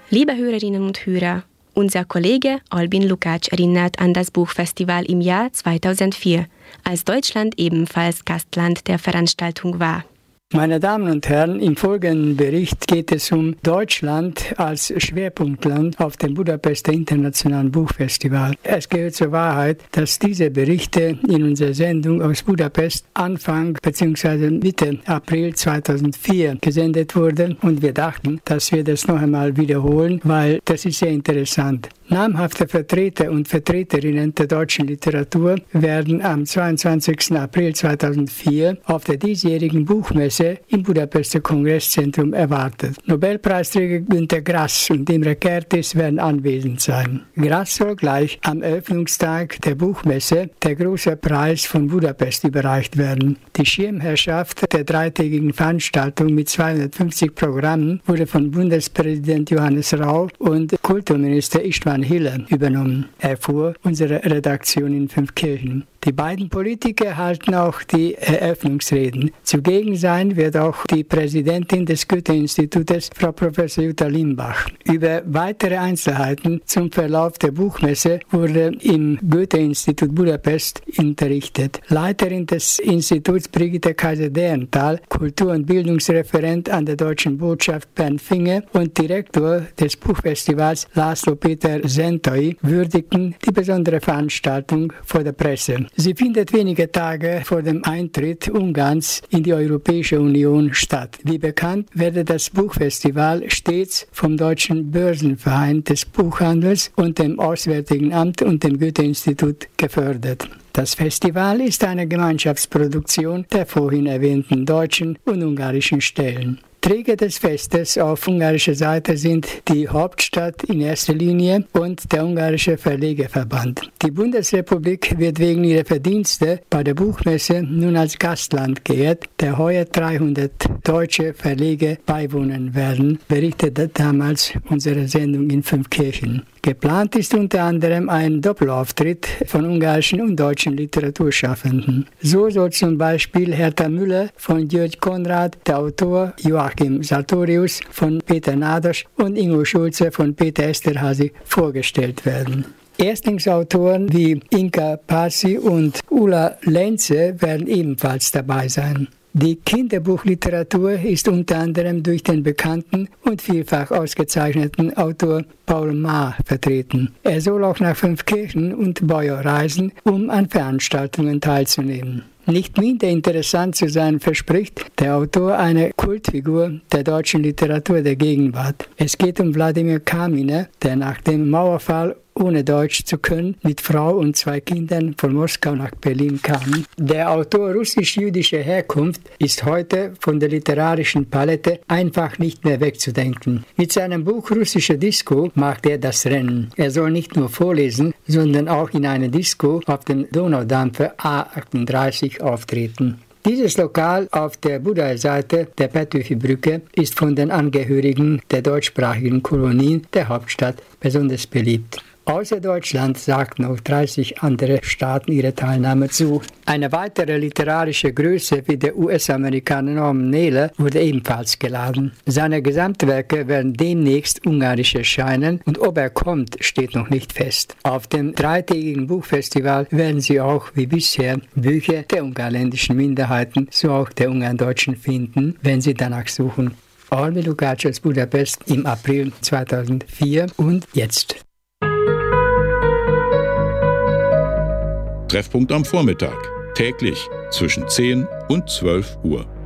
Liebe Hörerinnen und Hörer, unser Kollege Albin Lukács erinnert an das Buchfestival im Jahr 2004, als Deutschland ebenfalls Gastland der Veranstaltung war. Meine Damen und Herren, im folgenden Bericht geht es um Deutschland als Schwerpunktland auf dem Budapester Internationalen Buchfestival. Es gehört zur Wahrheit, dass diese Berichte in unserer Sendung aus Budapest Anfang bzw. Mitte April 2004 gesendet wurden und wir dachten, dass wir das noch einmal wiederholen, weil das ist sehr interessant. Namhafte Vertreter und Vertreterinnen der deutschen Literatur werden am 22. April 2004 auf der diesjährigen Buchmesse im Budapester Kongresszentrum erwartet. Nobelpreisträger Günter Grass und Imre Kertész werden anwesend sein. Grass soll gleich am Eröffnungstag der Buchmesse der Große Preis von Budapest überreicht werden. Die Schirmherrschaft der dreitägigen Veranstaltung mit 250 Programmen wurde von Bundespräsident Johannes Rau und Kulturminister István Hiller übernommen, erfuhr unsere Redaktion in Fünfkirchen. Die beiden Politiker halten auch die Eröffnungsreden. Zugegen sein wird auch die Präsidentin des Goethe-Institutes, Frau Professor Jutta Limbach. Über weitere Einzelheiten zum Verlauf der Buchmesse wurde im Goethe-Institut Budapest unterrichtet. Leiterin des Instituts Brigitte Kaiser-Derenthal, Kultur- und Bildungsreferent an der Deutschen Botschaft Bernd Finger und Direktor des Buchfestivals László Péter Zentai würdigten die besondere Veranstaltung vor der Presse. Sie findet wenige Tage vor dem Eintritt Ungarns in die Europäische Union statt. Wie bekannt werde das Buchfestival stets vom Deutschen Börsenverein des Buchhandels und dem Auswärtigen Amt und dem Goethe-Institut gefördert. Das Festival ist eine Gemeinschaftsproduktion der vorhin erwähnten deutschen und ungarischen Stellen. Träger des Festes auf ungarischer Seite sind die Hauptstadt in erster Linie und der ungarische Verlegerverband. Die Bundesrepublik wird wegen ihrer Verdienste bei der Buchmesse nun als Gastland geehrt, der heuer 300 deutsche Verleger beiwohnen werden, berichtete damals unsere Sendung in Fünfkirchen. Geplant ist unter anderem ein Doppelauftritt von ungarischen und deutschen Literaturschaffenden. So soll zum Beispiel Hertha Müller von György Konrad, der Autor Joachim Sartorius von Peter Nádas und Ingo Schulze von Peter Esterházy vorgestellt werden. Erstlingsautoren wie Inka Pasi und Ulla Lenze werden ebenfalls dabei sein. Die Kinderbuchliteratur ist unter anderem durch den bekannten und vielfach ausgezeichneten Autor Paul Maar vertreten. Er soll auch nach Fünfkirchen und Beuer reisen, um an Veranstaltungen teilzunehmen. Nicht minder interessant zu sein verspricht der Autor eine Kultfigur der deutschen Literatur der Gegenwart. Es geht um Wladimir Kaminer, der nach dem Mauerfall ohne Deutsch zu können, mit Frau und 2 Kindern von Moskau nach Berlin kam. Der Autor russisch-jüdischer Herkunft ist heute von der literarischen Palette einfach nicht mehr wegzudenken. Mit seinem Buch Russische Disco macht er das Rennen. Er soll nicht nur vorlesen, sondern auch in einer Disco auf dem Donaudampfer A38 auftreten. Dieses Lokal auf der Budai-Seite der Petőfi-Brücke ist von den Angehörigen der deutschsprachigen Kolonien der Hauptstadt besonders beliebt. Außer Deutschland sagten auch 30 andere Staaten ihre Teilnahme zu. Eine weitere literarische Größe wie der US-Amerikaner Norman Mailer wurde ebenfalls geladen. Seine Gesamtwerke werden demnächst ungarisch erscheinen und ob er kommt, steht noch nicht fest. Auf dem dreitägigen Buchfestival werden Sie auch wie bisher Bücher der ungarländischen Minderheiten, so auch der Ungarndeutschen finden, wenn Sie danach suchen. Albin Lukács aus Budapest im April 2004 und jetzt. Treffpunkt am Vormittag, täglich zwischen 10 und 12 Uhr.